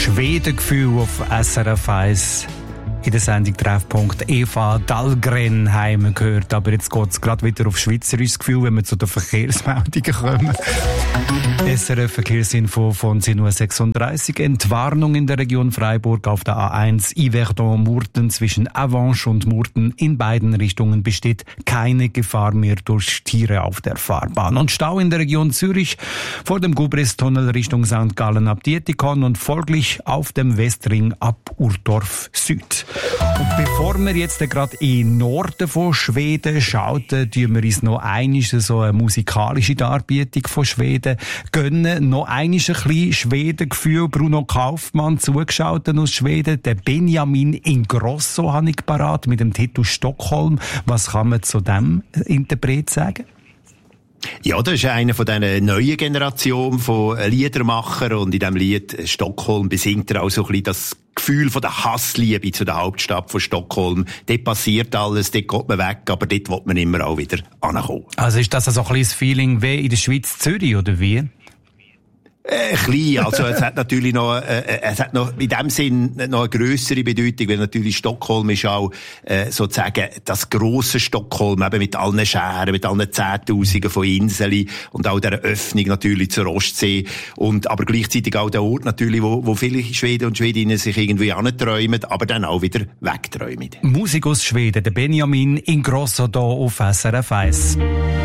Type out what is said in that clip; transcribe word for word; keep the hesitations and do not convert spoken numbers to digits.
Schwedengefühl auf S R F eins. In der Sendung Treffpunkt Eva Dahlgren haben wir gehört. Aber jetzt geht es gerade wieder auf schweizerisches Gefühl, wenn wir zu den Verkehrsmeldungen kommen. S R F Verkehrsinfo von zehn Uhr sechsunddreißig. Entwarnung in der Region Freiburg auf der A eins Yverdon-Murten zwischen Avenches und Murten. In beiden Richtungen besteht keine Gefahr mehr durch Tiere auf der Fahrbahn. Und Stau in der Region Zürich vor dem Gubrist-Tunnel Richtung Sankt Gallen ab Dietikon und folglich auf dem Westring ab Urdorf Süd. Und bevor wir jetzt gerade in Norden von Schweden schauen, tun wir uns noch einmal so eine musikalische Darbietung von Schweden gönnen. Noch einmal ein bisschen Schwedengefühl. Bruno Kaufmann zugeschaut aus Schweden. Der Benjamin Ingrosso habe ich parat mit dem Titel Stockholm. Was kann man zu diesem Interpret sagen? Ja, das ist einer von dieser neuen Generation von Liedermachern und in diesem Lied Stockholm besingt er auch so ein bisschen das Gefühl von der Hassliebe zu der Hauptstadt von Stockholm. Dort passiert alles, dort geht man weg, aber dort will man immer auch wieder ankommen. Also ist das also ein bisschen das Feeling wie in der Schweiz Zürich, oder wie? Äh, klein, also es hat natürlich noch, äh, es hat noch in dem Sinn noch eine grössere Bedeutung, weil natürlich Stockholm ist auch äh, sozusagen das grosse Stockholm, eben mit allen Schären, mit allen Zehntausenden von Inseln und auch der Öffnung natürlich zur Ostsee und aber gleichzeitig auch der Ort natürlich, wo, wo viele Schweden und Schwedinnen sich irgendwie anträumen, aber dann auch wieder wegträumen. Musik aus Schweden, der Benjamin Ingrosso hier auf S R F eins.